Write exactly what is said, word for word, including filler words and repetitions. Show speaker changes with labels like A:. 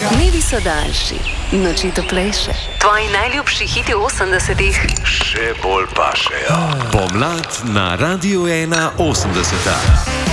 A: Dnevi so daljši, noči toplejše. Tvoji najljubši hiti osemdesetih
B: še bolj pašejo. Pomlad na Radiu ena osemdeseta.